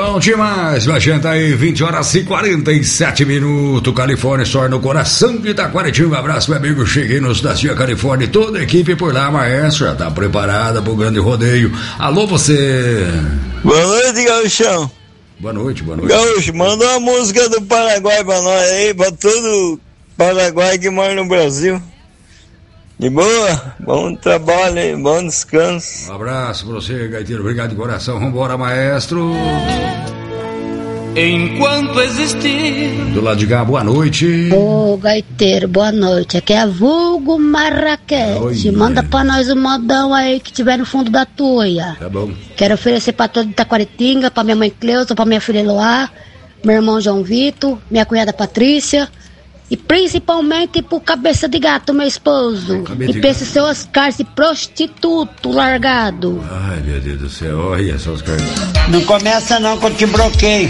Bom demais, minha gente, aí 20 horas e 47 minutos, Califórnia, só no coração de Itaquaritinga. Um abraço, meu amigo, cheguei no Estacia Califórnia, toda a equipe por lá, maestro, já tá preparada pro grande rodeio. Alô, você. Boa noite, Gauchão. Boa noite. Gaúcho, manda uma música do Paraguai pra nós aí, pra todo Paraguai que mora no Brasil. De boa, bom trabalho aí, bom descanso. Um abraço pra você, gaiteiro, obrigado de coração. Vambora, maestro. Enquanto existir. Do lado de cá, boa noite. Ô, gaiteiro, boa noite. Aqui é Vulgo Marraquete. Manda pra nós um modão aí que tiver no fundo da tuia. Tá bom. Quero oferecer pra todo Itaquaritinga, pra minha mãe Cleusa, pra minha filha Eloá, meu irmão João Vitor, minha cunhada Patrícia. E principalmente pro Cabeça de Gato, meu esposo. E pra esse seu Oscar, esse prostituto largado. Ai, meu Deus do céu, olha só os caras. Não começa não que eu te bloqueio.